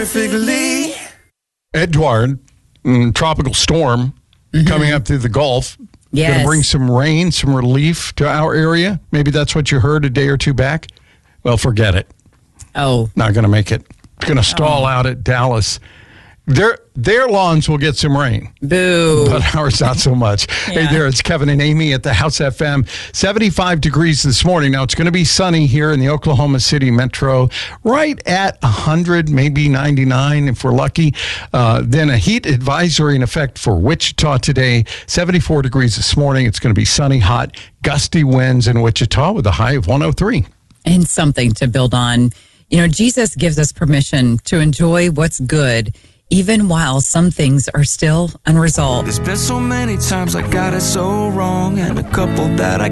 perfectly. Edouard, tropical storm coming up through the Gulf. Yes. Going to bring some rain, some relief to our area. Maybe that's what you heard a day or two back. Well, forget it. Oh. Not going to make it. It's going to stall out at Dallas. Their lawns will get some rain. Boo. But ours not so much. Yeah. Hey there, it's Kevin and Amy at the House FM. 75 degrees this morning. Now, it's going to be sunny here in the Oklahoma City metro, right at 100, maybe 99 if we're lucky. Then a heat advisory in effect for Wichita today. 74 degrees this morning. It's going to be sunny, hot, gusty winds in Wichita with a high of 103. And something to build on. You know, Jesus gives us permission to enjoy what's good, even while some things are still unresolved. There's been so many times I got it so wrong, and a couple that I